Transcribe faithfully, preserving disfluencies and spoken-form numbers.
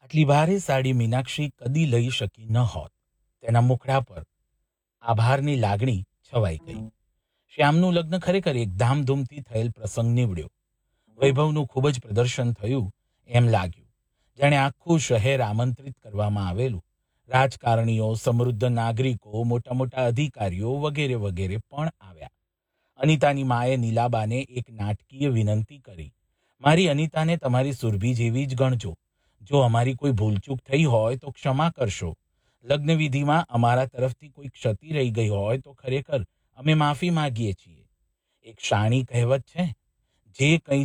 આટલી ભારે સાડી મીનાક્ષી કદી લઈ શકી ન હોત. તેના મુખડા પર આભારની લાગણી છવાઈ ગઈ. શ્યામનું લગ્ન ખરેખર એક ધામધૂમથી થયેલ પ્રસંગ નીવડ્યો. વૈભવનું ખૂબ જ પ્રદર્શન થયું એમ લાગ્યું, જાણે આખું શહેર આમંત્રિત કરવામાં આવેલું. રાજકારણીઓ, સમૃદ્ધ નાગરિકો, મોટા મોટા અધિકારીઓ વગેરે વગેરે પણ આવ્યા. અનિતાની માએ નીલાબાને એક નાટકીય વિનંતી કરી, મારી અનિતાને તમારી સુરભી જેવી જ ગણજો. જો અમારી કોઈ ભૂલચૂક થઈ હોય તો ક્ષમા કરશો. લગ્નવિધિમાં અમારા તરફથી કોઈ ક્ષતિ રહી ગઈ હોય તો ખરેખર અમે માફી માગીએ છીએ. એક શાણી કહેવત છે, જે કંઈ